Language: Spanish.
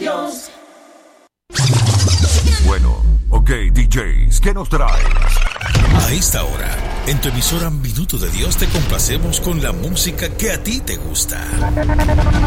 Dios. Bueno, ok, DJs, ¿qué nos traes? A esta hora, en tu emisora Minuto de Dios te complacemos con la música que a ti te gusta.